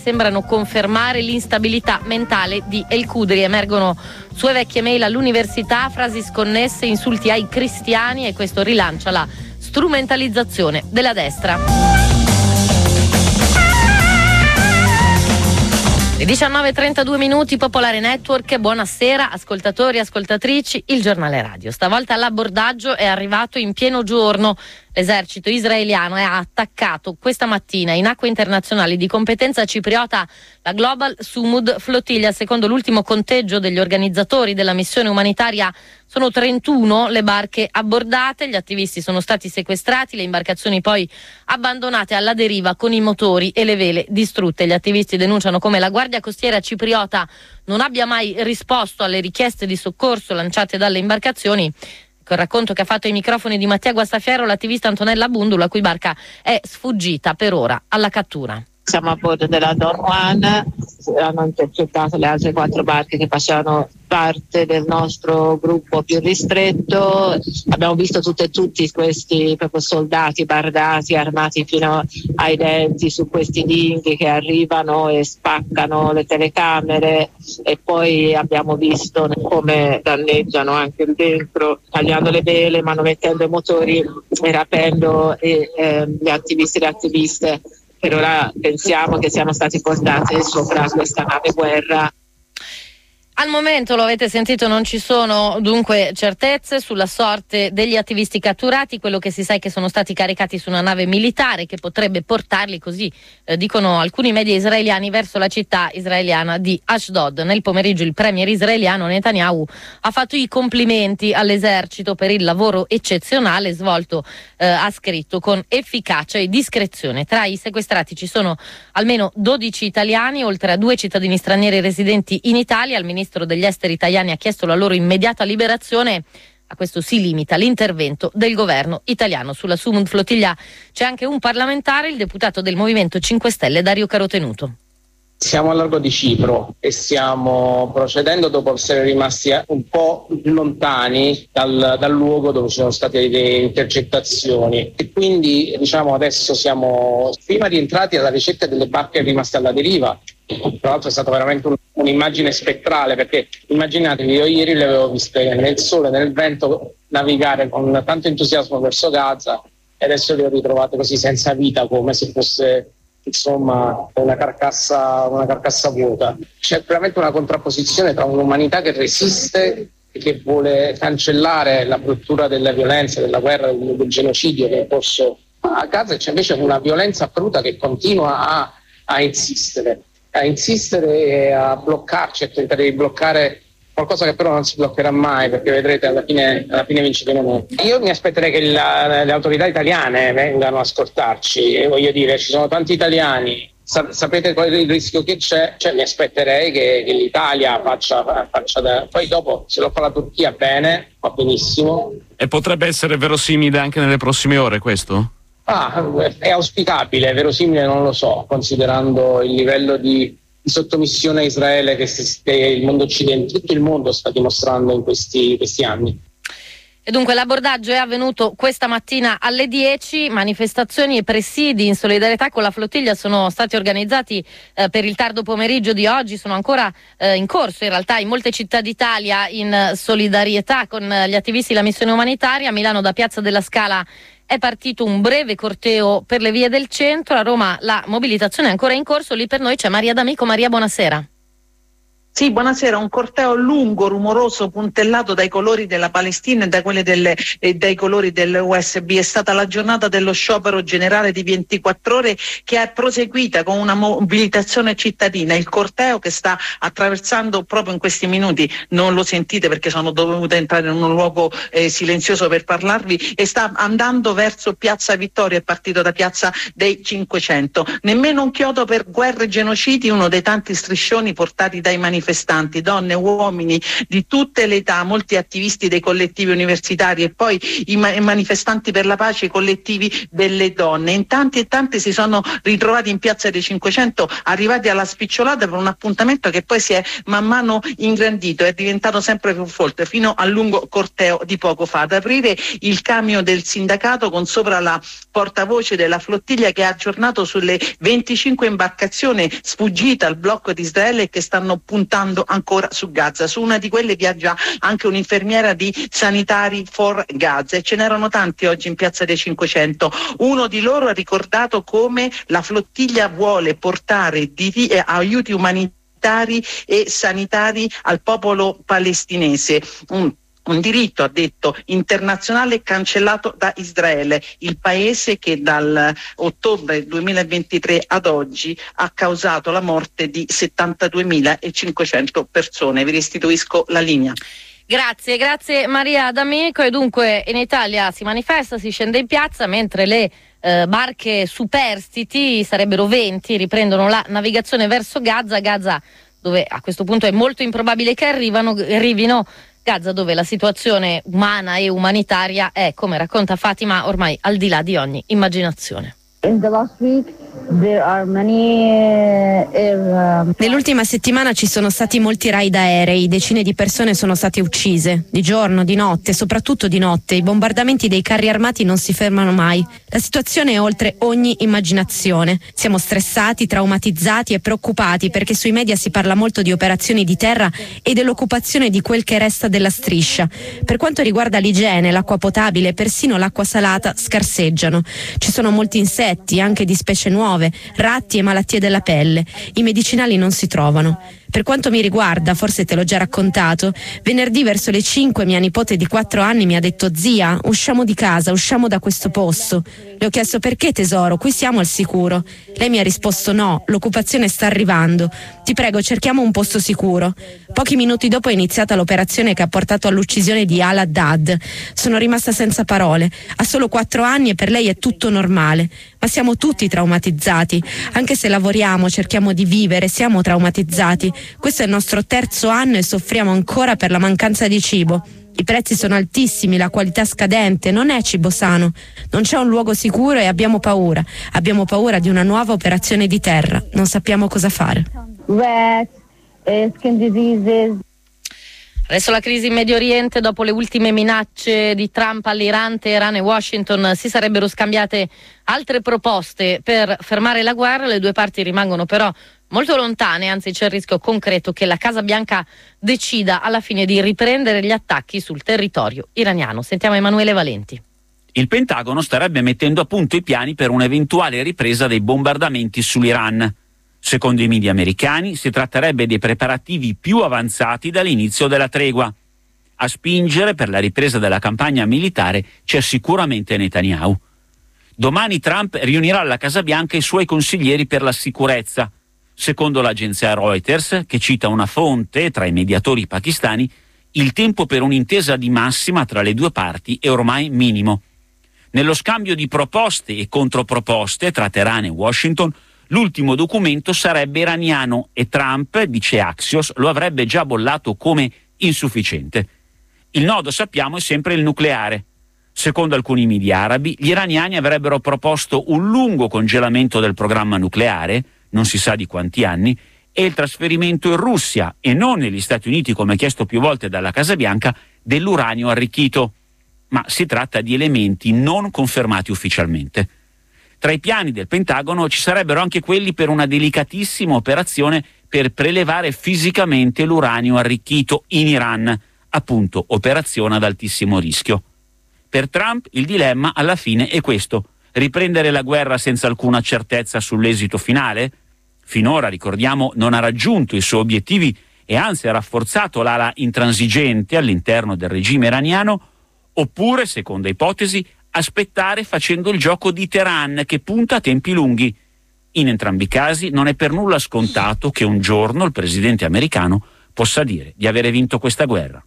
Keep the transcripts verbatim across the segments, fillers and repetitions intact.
sembrano confermare l'instabilità mentale di El Khudri. Emergono sue vecchie mail all'università, frasi sconnesse, insulti ai cristiani, e questo rilancia la strumentalizzazione della destra. Le diciannove e trentadue minuti, Popolare Network, buonasera ascoltatori e ascoltatrici, il giornale radio. Stavolta l'abbordaggio è arrivato in pieno giorno. L'esercito israeliano ha attaccato questa mattina in acque internazionali di competenza cipriota la Global Sumud Flottiglia. Secondo l'ultimo conteggio degli organizzatori della missione umanitaria sono trentuno le barche abbordate, gli attivisti sono stati sequestrati, le imbarcazioni poi abbandonate alla deriva con i motori e le vele distrutte. Gli attivisti denunciano come la Guardia Costiera cipriota non abbia mai risposto alle richieste di soccorso lanciate dalle imbarcazioni. Il racconto che ha fatto ai microfoni di Mattia Guastafiero l'attivista Antonella Bundu, la cui barca è sfuggita per ora alla cattura. Siamo a bordo della Don Juan, hanno intercettato le altre quattro barche che facevano parte del nostro gruppo più ristretto. Abbiamo visto tutte e tutti questi proprio soldati bardati, armati fino ai denti su questi dinghi che arrivano e spaccano le telecamere, e poi abbiamo visto come danneggiano anche il dentro, tagliando le vele, manomettendo i motori e rapendo e, eh, gli attivisti e le attiviste. Per ora pensiamo che siano stati portati sopra questa nave guerra. Al momento, lo avete sentito, non ci sono dunque certezze sulla sorte degli attivisti catturati. Quello che si sa è che sono stati caricati su una nave militare che potrebbe portarli, così eh, dicono alcuni media israeliani, verso la città israeliana di Ashdod. Nel pomeriggio il premier israeliano Netanyahu ha fatto i complimenti all'esercito per il lavoro eccezionale svolto, eh, ha scritto, con efficacia e discrezione. Tra i sequestrati ci sono almeno dodici italiani, oltre a due cittadini stranieri residenti in Italia. Il ministro degli esteri italiani ha chiesto la loro immediata liberazione. A questo si limita l'intervento del governo italiano. Sulla Sumud Flottiglia c'è anche un parlamentare, il deputato del Movimento cinque Stelle Dario Carotenuto. Siamo a largo di Cipro e stiamo procedendo dopo essere rimasti un po' lontani dal, dal luogo dove ci sono state le intercettazioni, e quindi diciamo adesso siamo prima rientrati alla ricerca delle barche rimaste alla deriva. Tra l'altro è stata veramente un, un'immagine spettrale, perché immaginatevi, io ieri le avevo viste nel sole e nel vento navigare con tanto entusiasmo verso Gaza, e adesso le ho ritrovate così senza vita, come se fosse insomma una carcassa, una carcassa vuota. C'è veramente una contrapposizione tra un'umanità che resiste e che vuole cancellare la bruttura della violenza, della guerra, del, del genocidio che è in corso a Gaza, e c'è invece una violenza assoluta che continua a, a insistere a insistere e a bloccarci, a tentare di bloccare qualcosa che però non si bloccherà mai, perché vedrete alla fine, alla fine vinceremo noi. Io mi aspetterei che la, le autorità italiane vengano a ascoltarci, e voglio dire, ci sono tanti italiani, sa, sapete qual è il rischio che c'è? Cioè, mi aspetterei che, che l'Italia faccia, faccia da... poi dopo se lo fa la Turchia bene, va benissimo. E potrebbe essere verosimile anche nelle prossime ore questo? Ah, è auspicabile, è verosimile non lo so, considerando il livello di, di sottomissione a Israele che, si, che il mondo occidentale, tutto il mondo sta dimostrando in questi, questi anni. E dunque l'abbordaggio è avvenuto questa mattina alle dieci, manifestazioni e presidi in solidarietà con la flottiglia sono stati organizzati eh, per il tardo pomeriggio di oggi, sono ancora eh, in corso in realtà in molte città d'Italia in solidarietà con gli attivisti della missione umanitaria. A Milano da Piazza della Scala è partito un breve corteo per le vie del centro, a Roma la mobilitazione è ancora in corso, lì per noi c'è Maria D'Amico. Maria, buonasera. Sì, buonasera. Un corteo lungo, rumoroso, puntellato dai colori della Palestina e da quelli delle, e dai colori dell'U S B. È stata la giornata dello sciopero generale di ventiquattro ore che è proseguita con una mobilitazione cittadina. Il corteo che sta attraversando proprio in questi minuti, non lo sentite perché sono dovuta entrare in un luogo eh, silenzioso per parlarvi, e sta andando verso Piazza Vittoria, è partito da Piazza dei Cinquecento. Nemmeno un chiodo per guerre e genocidi, uno dei tanti striscioni portati dai manifestanti manifestanti, donne, uomini di tutte le età, molti attivisti dei collettivi universitari e poi i, ma- i manifestanti per la pace, i collettivi delle donne. In tanti e tanti si sono ritrovati in piazza dei Cinquecento, arrivati alla spicciolata per un appuntamento che poi si è man mano ingrandito, è diventato sempre più forte fino al lungo corteo di poco fa, ad aprire il camion del sindacato con sopra la portavoce della flottiglia che ha aggiornato sulle venticinque imbarcazioni sfuggite al blocco di Israele e che stanno puntando ancora su Gaza. Su una di quelle viaggia anche un'infermiera di Sanitari for Gaza e ce n'erano tanti oggi in piazza dei Cinquecento. Uno di loro ha ricordato come la flottiglia vuole portare di, eh, aiuti umanitari e sanitari al popolo palestinese. Un Un diritto, ha detto, internazionale cancellato da Israele, il paese che dal ottobre duemilaventitré ad oggi ha causato la morte di settantaduemilacinquecento persone. Vi restituisco la linea. Grazie, grazie Maria D'Amico. E dunque in Italia si manifesta, si scende in piazza, mentre le eh, barche superstiti, sarebbero venti, riprendono la navigazione verso Gaza, Gaza dove a questo punto è molto improbabile che arrivano, arrivino, Gaza dove la situazione umana e umanitaria è, come racconta Fatima, ormai al di là di ogni immaginazione. In the last week there are many uh, air, um... Nell'ultima settimana ci sono stati molti raid aerei, decine di persone sono state uccise, di giorno, di notte, soprattutto di notte. I bombardamenti dei carri armati non si fermano mai. La situazione è oltre ogni immaginazione. Siamo stressati, traumatizzati e preoccupati perché sui media si parla molto di operazioni di terra e dell'occupazione di quel che resta della striscia. Per quanto riguarda l'igiene, l'acqua potabile e persino l'acqua salata scarseggiano. Ci sono molti insetti, anche di specie nuove, ratti e malattie della pelle. I medicinali non si trovano. Per quanto mi riguarda, forse te l'ho già raccontato, venerdì verso le cinque mia nipote di quattro anni mi ha detto: zia, usciamo di casa, usciamo da questo posto. Le ho chiesto: perché tesoro, qui siamo al sicuro. Lei mi ha risposto: no, l'occupazione sta arrivando. Ti prego, cerchiamo un posto sicuro. Pochi minuti dopo è iniziata l'operazione che ha portato all'uccisione di Al-Haddad. Sono rimasta senza parole. Ha solo quattro anni e per lei è tutto normale. Ma siamo tutti traumatizzati. Anche se lavoriamo, cerchiamo di vivere, siamo traumatizzati. Questo è il nostro terzo anno e soffriamo ancora per la mancanza di cibo. I prezzi sono altissimi, la qualità scadente, non è cibo sano. Non c'è un luogo sicuro e abbiamo paura. Abbiamo paura di una nuova operazione di terra. Non sappiamo cosa fare. Rats, uh, skin diseases. Adesso la crisi in Medio Oriente, dopo le ultime minacce di Trump all'Iran, Teheran e Washington si sarebbero scambiate altre proposte per fermare la guerra. Le due parti rimangono però molto lontane, anzi c'è il rischio concreto che la Casa Bianca decida alla fine di riprendere gli attacchi sul territorio iraniano. Sentiamo Emanuele Valenti. Il Pentagono starebbe mettendo a punto i piani per un'eventuale ripresa dei bombardamenti sull'Iran. Secondo i media americani si tratterebbe dei preparativi più avanzati dall'inizio della tregua. A spingere per la ripresa della campagna militare c'è sicuramente Netanyahu. Domani Trump riunirà alla Casa Bianca i suoi consiglieri per la sicurezza. Secondo l'agenzia Reuters, che cita una fonte tra i mediatori pakistani, il tempo per un'intesa di massima tra le due parti è ormai minimo. Nello scambio di proposte e controproposte tra Teheran e Washington, l'ultimo documento sarebbe iraniano e Trump, dice Axios, lo avrebbe già bollato come insufficiente. Il nodo, sappiamo, è sempre il nucleare. Secondo alcuni media arabi, gli iraniani avrebbero proposto un lungo congelamento del programma nucleare, non si sa di quanti anni, e il trasferimento in Russia e non negli Stati Uniti, come chiesto più volte dalla Casa Bianca, dell'uranio arricchito. Ma si tratta di elementi non confermati ufficialmente. Tra i piani del Pentagono ci sarebbero anche quelli per una delicatissima operazione per prelevare fisicamente l'uranio arricchito in Iran, appunto operazione ad altissimo rischio. Per Trump il dilemma alla fine è questo: riprendere la guerra senza alcuna certezza sull'esito finale? Finora, ricordiamo, non ha raggiunto i suoi obiettivi e anzi ha rafforzato l'ala intransigente all'interno del regime iraniano, oppure, seconda ipotesi, aspettare facendo il gioco di Teheran che punta a tempi lunghi. In entrambi i casi non è per nulla scontato che un giorno il presidente americano possa dire di avere vinto questa guerra.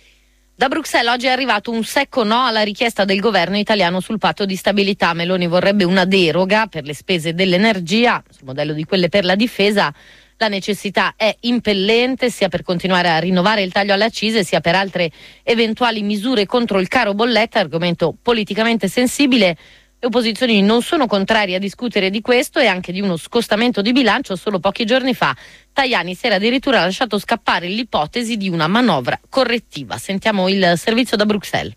Da Bruxelles oggi è arrivato un secco no alla richiesta del governo italiano sul patto di stabilità. Meloni vorrebbe una deroga per le spese dell'energia, sul modello di quelle per la difesa. La necessità è impellente sia per continuare a rinnovare il taglio alle accise sia per altre eventuali misure contro il caro bolletta, argomento politicamente sensibile. Le opposizioni non sono contrarie a discutere di questo e anche di uno scostamento di bilancio. Solo pochi giorni fa Tajani si era addirittura lasciato scappare l'ipotesi di una manovra correttiva. Sentiamo il servizio da Bruxelles.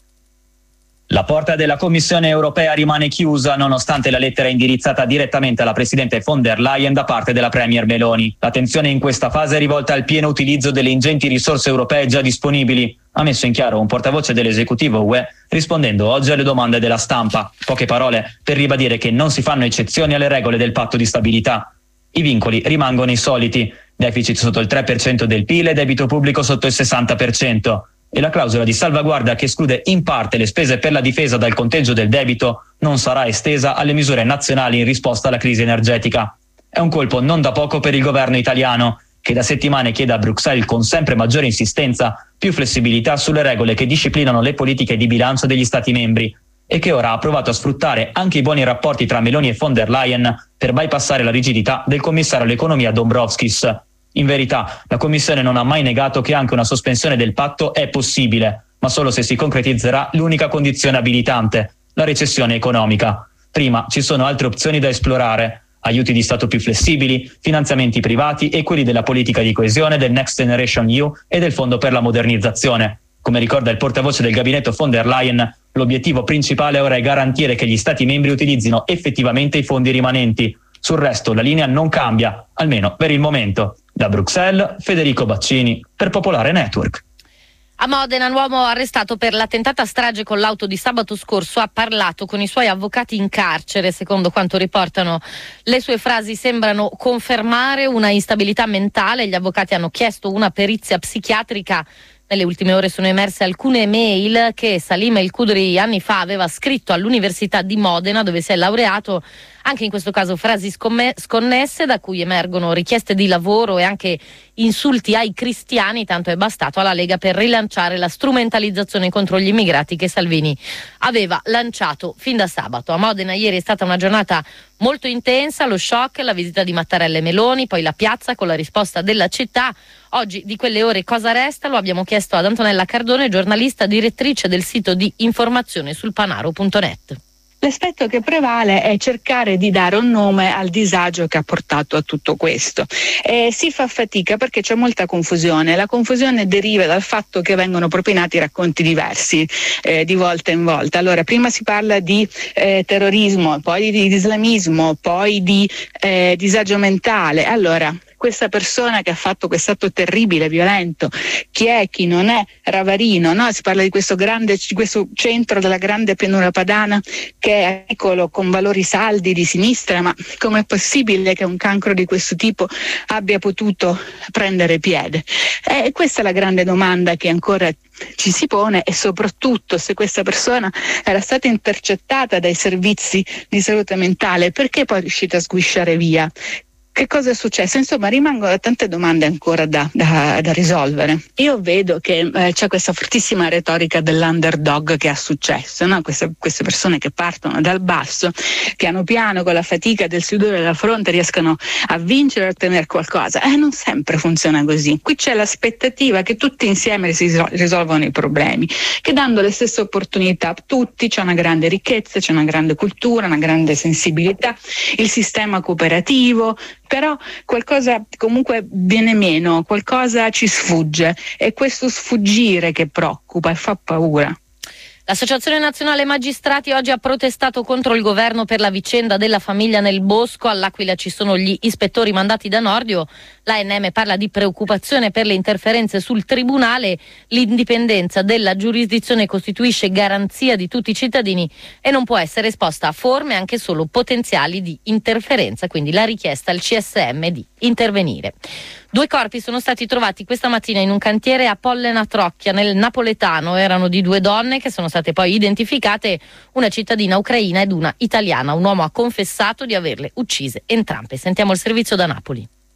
La porta della Commissione europea rimane chiusa nonostante la lettera indirizzata direttamente alla Presidente von der Leyen da parte della Premier Meloni. L'attenzione in questa fase è rivolta al pieno utilizzo delle ingenti risorse europee già disponibili, ha messo in chiaro un portavoce dell'esecutivo U E rispondendo oggi alle domande della stampa. Poche parole per ribadire che non si fanno eccezioni alle regole del patto di stabilità. I vincoli rimangono i soliti: deficit sotto il tre per cento del P I L e debito pubblico sotto il sessanta per cento. E la clausola di salvaguardia che esclude in parte le spese per la difesa dal conteggio del debito non sarà estesa alle misure nazionali in risposta alla crisi energetica. È un colpo non da poco per il governo italiano, che da settimane chiede a Bruxelles con sempre maggiore insistenza più flessibilità sulle regole che disciplinano le politiche di bilancio degli Stati membri e che ora ha provato a sfruttare anche i buoni rapporti tra Meloni e von der Leyen per bypassare la rigidità del commissario all'economia Dombrovskis. In verità, la Commissione non ha mai negato che anche una sospensione del patto è possibile, ma solo se si concretizzerà l'unica condizione abilitante, la recessione economica. Prima ci sono altre opzioni da esplorare: aiuti di Stato più flessibili, finanziamenti privati e quelli della politica di coesione, del Next Generation E U e del Fondo per la modernizzazione. Come ricorda il portavoce del gabinetto von der Leyen, l'obiettivo principale ora è garantire che gli Stati membri utilizzino effettivamente i fondi rimanenti. Sul resto la linea non cambia, almeno per il momento. Da Bruxelles, Federico Baccini per Popolare Network. A Modena, un uomo arrestato per la tentata strage con l'auto di sabato scorso ha parlato con i suoi avvocati in carcere. Secondo quanto riportano le sue frasi sembrano confermare una instabilità mentale. Gli avvocati hanno chiesto una perizia psichiatrica. Nelle ultime ore sono emerse alcune mail che Salim El Khudri anni fa aveva scritto all'Università di Modena, dove si è laureato. Anche in questo caso frasi scomme- sconnesse, da cui emergono richieste di lavoro e anche insulti ai cristiani. Tanto è bastato alla Lega per rilanciare la strumentalizzazione contro gli immigrati che Salvini aveva lanciato fin da sabato. A Modena ieri è stata una giornata molto intensa, lo shock, la visita di Mattarella e Meloni, poi la piazza con la risposta della città. Oggi di quelle ore cosa resta? Lo abbiamo chiesto ad Antonella Cardone, giornalista, direttrice del sito di informazione sul panaro punto net. L'aspetto che prevale è cercare di dare un nome al disagio che ha portato a tutto questo. E si fa fatica perché c'è molta confusione. La confusione deriva dal fatto che vengono propinati racconti diversi eh, di volta in volta. Allora, prima si parla di eh, terrorismo, poi di islamismo, poi di eh, disagio mentale. Allora, questa persona che ha fatto quest'atto terribile, violento, chi è, chi non è, Ravarino, no? Si parla di questo grande, questo centro della grande pianura padana che è piccolo, con valori saldi di sinistra, ma com'è possibile che un cancro di questo tipo abbia potuto prendere piede? E questa è la grande domanda che ancora ci si pone, e soprattutto se questa persona era stata intercettata dai servizi di salute mentale, perché poi è riuscita a sguisciare via? Che cosa è successo? Insomma, rimangono tante domande ancora da, da, da risolvere. Io vedo che eh, c'è questa fortissima retorica dell'underdog che ha successo, no? Queste, queste persone che partono dal basso, piano piano, con la fatica del sudore della fronte, riescono a vincere e a ottenere qualcosa. Eh, non sempre funziona così. Qui c'è l'aspettativa che tutti insieme si risolvano i problemi, che dando le stesse opportunità a tutti c'è una grande ricchezza, c'è una grande cultura, una grande sensibilità, il sistema cooperativo. Però qualcosa comunque viene meno, qualcosa ci sfugge, è questo sfuggire che preoccupa e fa paura. L'Associazione Nazionale Magistrati oggi ha protestato contro il governo per la vicenda della famiglia nel bosco. All'Aquila ci sono gli ispettori mandati da Nordio. L'A N M parla di preoccupazione per le interferenze sul tribunale. L'indipendenza della giurisdizione costituisce garanzia di tutti i cittadini e non può essere esposta a forme anche solo potenziali di interferenza. Quindi la richiesta al C S M di intervenire. Due corpi sono stati trovati questa mattina in un cantiere a Pollena Trocchia, nel napoletano. Erano di due donne che sono state poi identificate, una cittadina ucraina ed una italiana. Un uomo ha confessato di averle uccise entrambe. Sentiamo il servizio da Napoli.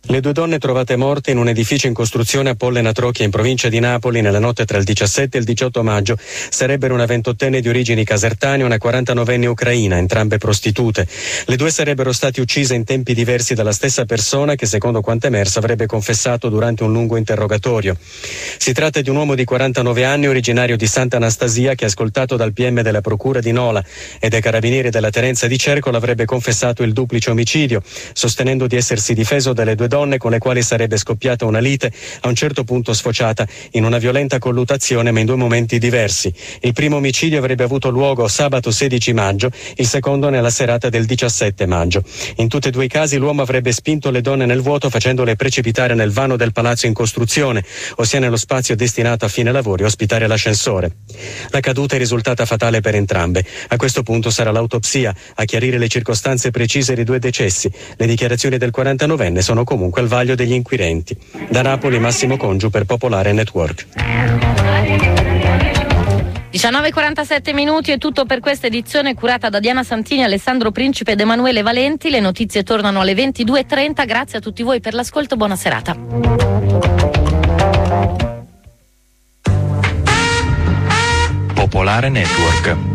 Le due donne trovate morte in un edificio in costruzione a Pollena Trocchia in provincia di Napoli nella notte tra il diciassette e il diciotto maggio sarebbero una ventottenne di origini casertane e una quarantanovenne ucraina, entrambe prostitute. Le due sarebbero state uccise in tempi diversi dalla stessa persona che, secondo quanto emerso, avrebbe confessato durante un lungo interrogatorio. Si tratta di un uomo di quarantanove anni, originario di Sant'Anastasia, che, ascoltato dal P M della Procura di Nola e dai carabinieri della Terenza di Cercola, avrebbe confessato il duplice omicidio, sostenendo di essersi difeso dalle due donne con le quali sarebbe scoppiata una lite, a un certo punto sfociata in una violenta colluttazione, ma in due momenti diversi. Il primo omicidio avrebbe avuto luogo sabato sedici maggio, il secondo nella serata del diciassette maggio. In tutti e due i casi l'uomo avrebbe spinto le donne nel vuoto facendole precipitare nel vano del palazzo in costruzione, ossia nello spazio destinato a fine lavori a ospitare l'ascensore. La caduta è risultata fatale per entrambe. A questo punto sarà l'autopsia a chiarire le circostanze precise dei due decessi. Le dichiarazioni del quarantanovenne sono comunque al vaglio degli inquirenti. Da Napoli Massimo Congiu per Popolare Network. diciannove e quarantasette minuti è tutto per questa edizione curata da Diana Santini, Alessandro Principe ed Emanuele Valenti. Le notizie tornano alle ventidue e trenta. Grazie a tutti voi per l'ascolto, buona serata. Popolare Network.